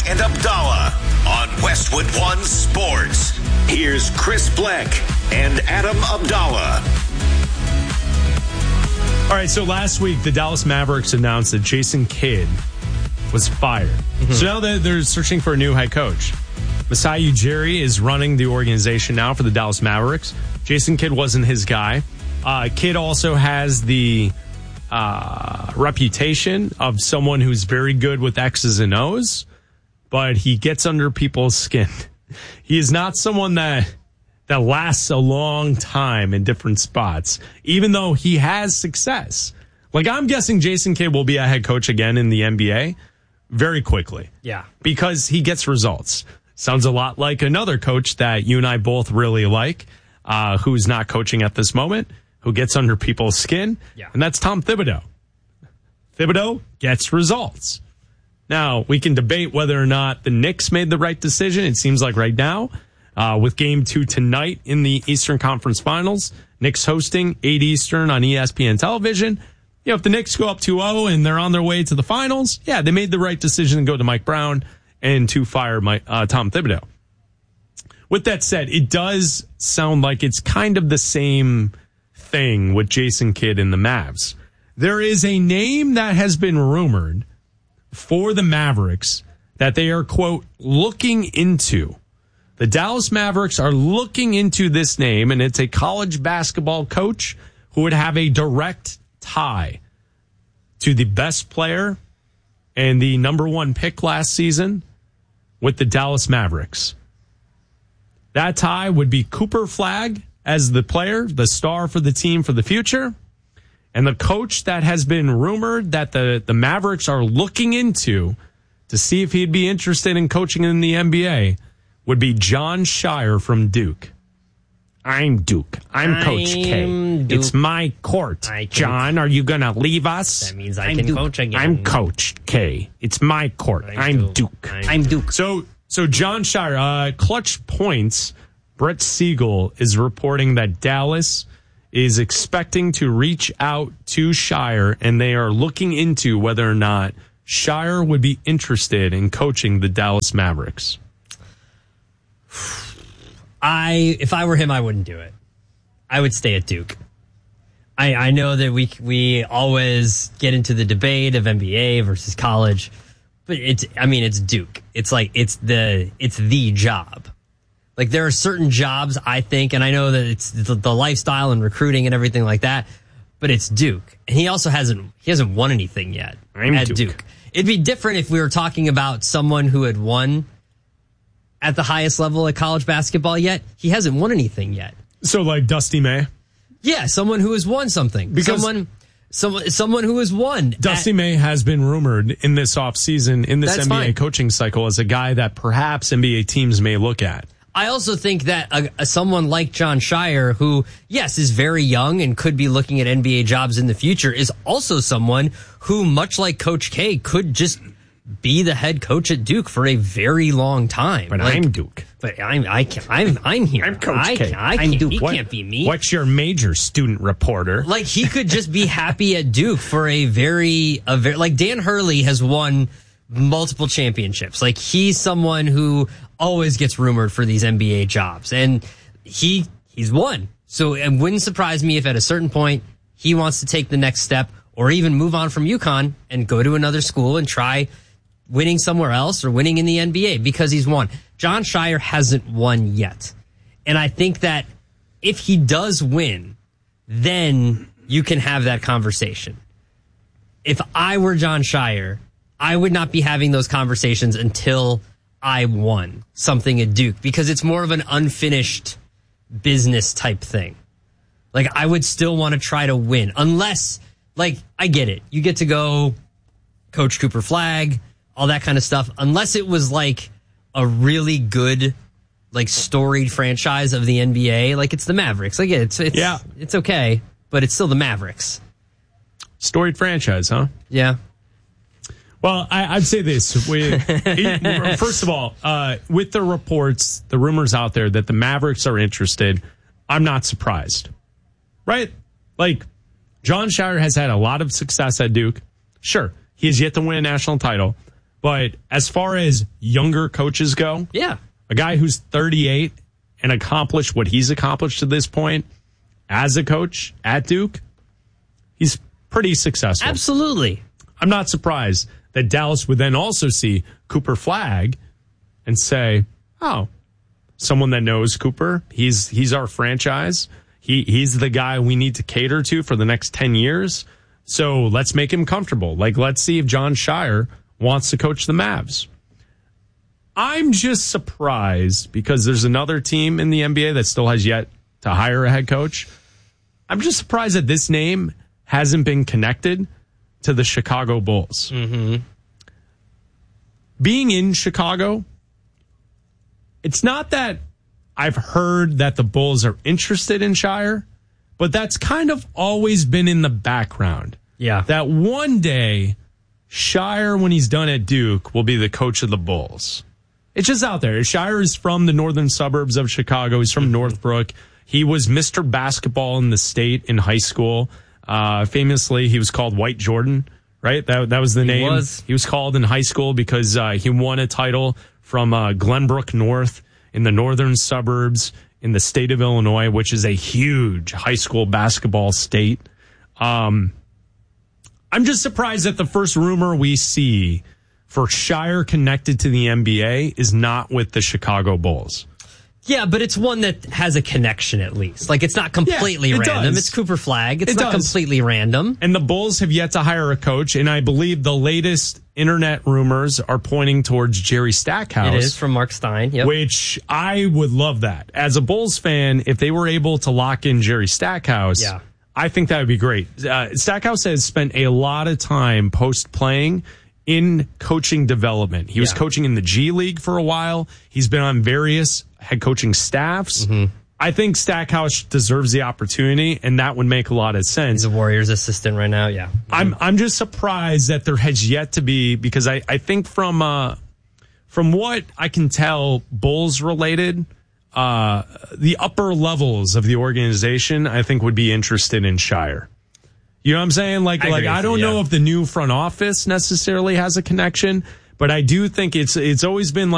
and Abdallah on Westwood One Sports. Here's Chris Bleck and Adam Abdallah. All right, so last week, the Dallas Mavericks announced that Jason Kidd was fired. So now they're searching for a new head coach. Masai Ujiri is running the organization now for the Dallas Mavericks. Jason Kidd wasn't his guy. Kidd also has the reputation of someone who's very good with X's and O's, but he gets under people's skin. He is not someone that lasts a long time in different spots, even though he has success. Like, I'm guessing Jason Kidd will be a head coach again in the NBA very quickly. Yeah. Because he gets results. Sounds a lot like another coach that you and I both really like, who's not coaching at this moment, who gets under people's skin, and that's Tom Thibodeau. Thibodeau gets results. Now, we can debate whether or not the Knicks made the right decision. It seems like right now, with Game 2 tonight in the Eastern Conference Finals, Knicks hosting 8 Eastern on ESPN television. You know, if the Knicks go up 2-0 and they're on their way to the finals, yeah, they made the right decision to go to Mike Brown and to fire Tom Thibodeau. With that said, it does sound like it's kind of the same thing with Jason Kidd and the Mavs. There is a name that has been rumored for the Mavericks that they are, quote, looking into. The Dallas Mavericks are looking into this name, and it's a college basketball coach who would have a direct tie to the best player and the number one pick last season with the Dallas Mavericks. That tie would be Cooper Flagg as the player, the star for the team for the future. And the coach that has been rumored that the Mavericks are looking into to see if he'd be interested in coaching in the NBA would be Jon Scheyer from Duke. I'm Duke. I'm Coach K. Duke. It's my court. John, are you going to leave us? That means I can coach again. I'm Coach K. It's my court. I'm Duke. I'm Duke. So Jon Scheyer, Clutch Points, Brett Siegel is reporting that Dallas is expecting to reach out to Scheyer, and they are looking into whether or not Scheyer would be interested in coaching the Dallas Mavericks. If I were him, I wouldn't do it. I would stay at Duke. I know that we always get into the debate of NBA versus college, but it's Duke. It's like it's the job. Like, there are certain jobs, I think, and I know that it's the lifestyle and recruiting and everything like that, but it's Duke. And he also hasn't won anything yet at Duke. It'd be different if we were talking about someone who had won at the highest level at college basketball yet. He hasn't won anything yet. So like Dusty May? Yeah, someone who has won something. Because someone who has won. Dusty May has been rumored in this offseason, in this NBA coaching cycle, as a guy that perhaps NBA teams may look at. I also think that someone like Jon Scheyer, who, yes, is very young and could be looking at NBA jobs in the future, is also someone who, much like Coach K, could just be the head coach at Duke for a very long time. But I'm Duke. But I'm here. I'm Coach K. I'm Duke. He can't be me. What's your major, student reporter? Like, he could just be happy at Duke for a very like Dan Hurley has won multiple championships. Like, he's someone who always gets rumored for these NBA jobs, and he's won. So it wouldn't surprise me if at a certain point he wants to take the next step or even move on from UConn and go to another school and try winning somewhere else or winning in the NBA because he's won. Jon Scheyer hasn't won yet. And I think that if he does win, then you can have that conversation. If I were Jon Scheyer, I would not be having those conversations until I won something at Duke, because it's more of an unfinished business type thing. Like, I would still want to try to win, unless, like, I get it. You get to go coach Cooper Flagg, all that kind of stuff, unless it was like a really good, like, storied franchise of the NBA. Like, it's the Mavericks. Like, it's okay, but it's still the Mavericks. Storied franchise, huh? Yeah. Well, I'd say this. First of all, with the reports, the rumors out there that the Mavericks are interested, I'm not surprised. Right? Like, Jon Scheyer has had a lot of success at Duke. Sure, he has yet to win a national title, But as far as younger coaches go, yeah, a guy who's 38 and accomplished what he's accomplished to this point as a coach at Duke, he's pretty successful. Absolutely. I'm not surprised that Dallas would then also see Cooper Flagg and say, oh, someone that knows Cooper, he's our franchise. He's the guy we need to cater to for the next 10 years. So let's make him comfortable. Like, let's see if Jon Scheyer wants to coach the Mavs. I'm just surprised because there's another team in the NBA that still has yet to hire a head coach. I'm just surprised that this name hasn't been connected to the Chicago Bulls. Mm-hmm. Being in Chicago, it's not that I've heard that the Bulls are interested in Scheyer, but that's kind of always been in the background. Yeah. That one day, Scheyer, when he's done at Duke, will be the coach of the Bulls. It's just out there. Scheyer is from the northern suburbs of Chicago. He's from Northbrook. He was Mr. Basketball in the state in high school. Famously, he was called White Jordan, right? That was the name. He was called in high school because he won a title from Glenbrook North in the northern suburbs in the state of Illinois, which is a huge high school basketball state. I'm just surprised that the first rumor we see for Scheyer connected to the NBA is not with the Chicago Bulls. Yeah, but it's one that has a connection at least. Like, it's not completely random. Does. It's Cooper Flagg. It's not completely random. And the Bulls have yet to hire a coach, and I believe the latest internet rumors are pointing towards Jerry Stackhouse. It is from Mark Stein, yep. Which I would love that. As a Bulls fan, if they were able to lock in Jerry Stackhouse, yeah. I think that would be great. Stackhouse has spent a lot of time post-playing in coaching development. He was coaching in the G League for a while. He's been on various head coaching staffs. Mm-hmm. I think Stackhouse deserves the opportunity, and that would make a lot of sense. He's a Warriors assistant right now, yeah. I'm just surprised that there has yet to be, because I think from what I can tell, Bulls related, the upper levels of the organization, I think, would be interested in Scheyer. You know what I'm saying? Like I don't know if the new front office necessarily has a connection, but I do think it's always been like